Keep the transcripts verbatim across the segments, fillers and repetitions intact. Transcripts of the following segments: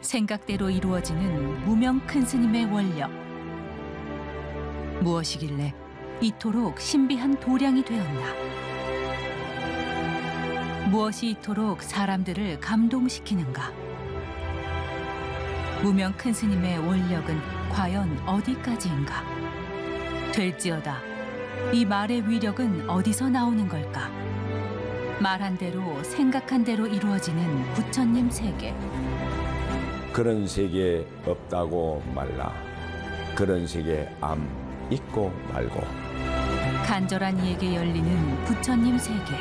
생각대로 이루어지는 무명 큰 스님의 원력. 무엇이길래 이토록 신비한 도량이 되었나? 무엇이 이토록 사람들을 감동시키는가? 무명 큰 스님의 원력은 과연 어디까지인가? 될지어다, 이 말의 위력은 어디서 나오는 걸까? 말한 대로 생각한 대로 이루어지는 부처님 세계. 그런 세계 없다고 말라. 그런 세계 암 있고 말고. 간절한 이에게 열리는 부처님 세계.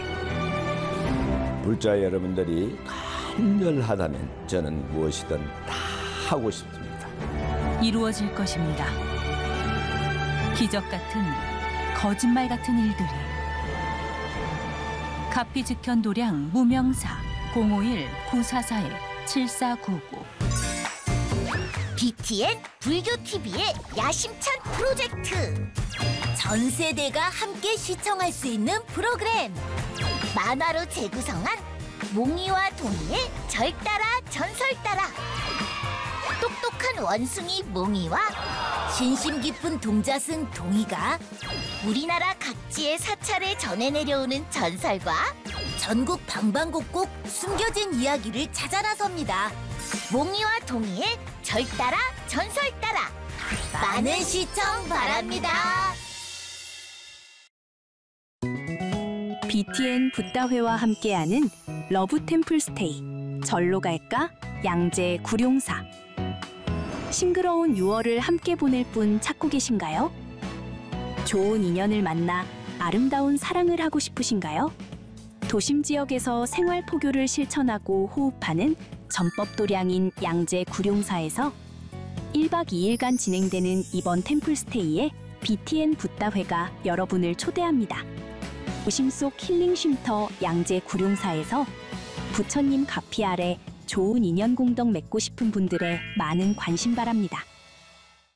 불자 여러분들이 간절하다면 저는 무엇이든 다 하고 싶습니다. 이루어질 것입니다. 기적 같은, 거짓말 같은 일들이. 가피즉현도량 무명사 공오일 구사사일 칠사구구. 비티엔 불교티비의 야심찬 프로젝트. 전 세대가 함께 시청할 수 있는 프로그램. 만화로 재구성한 몽이와 동이의 절 따라 전설 따라. 똑똑한 원숭이 몽이와 신심 깊은 동자승 동이가 우리나라 각지의 사찰에 전해 내려오는 전설과 전국 방방곡곡 숨겨진 이야기를 찾아 나섭니다. 몽이와 동이의 절 따라 전설 따라. 많은 시청 바랍니다. 비티엔 붓다회와 함께하는 러브 템플 스테이. 절로 갈까? 양재 구룡사. 싱그러운 유월을 함께 보낼 분 찾고 계신가요? 좋은 인연을 만나 아름다운 사랑을 하고 싶으신가요? 도심 지역에서 생활 포교를 실천하고 호흡하는 전법도량인 양재 구룡사에서 일박 이일간 진행되는 이번 템플스테이에 비티엔 붓다회가 여러분을 초대합니다. 도심 속 힐링 쉼터 양재 구룡사에서 부처님 가피 아래 좋은 인연 공덕 맺고 싶은 분들의 많은 관심 바랍니다.